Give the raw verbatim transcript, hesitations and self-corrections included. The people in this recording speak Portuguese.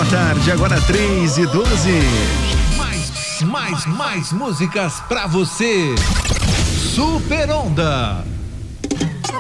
tarde, agora três e doze. Mais, mais, mais músicas pra você. Super Onda.